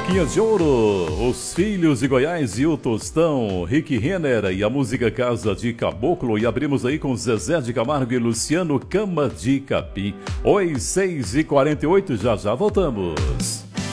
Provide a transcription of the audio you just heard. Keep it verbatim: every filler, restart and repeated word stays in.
Boquinhas de Ouro, Os Filhos de Goiás e o Tostão, Rick Renner e a música Casa de Caboclo. E abrimos aí com Zezé de Camargo e Luciano, Cama de Capim. Oi, seis e quarenta e oito, já já voltamos.